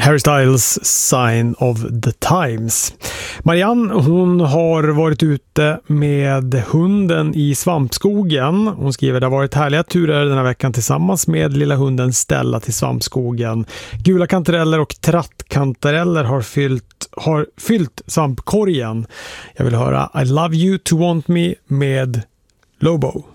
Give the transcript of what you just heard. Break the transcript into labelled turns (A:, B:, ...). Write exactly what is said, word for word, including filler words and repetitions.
A: Harry Styles Sign of the Times. Marianne, hon har varit ute med hunden i svampskogen. Hon skriver: det har varit härliga turer den här veckan tillsammans med lilla hunden Stella till svampskogen. Gula kantareller och trattkantareller har fyllt, har fyllt svampkorgen. Jag vill höra I Love You to Want Me med Lobo.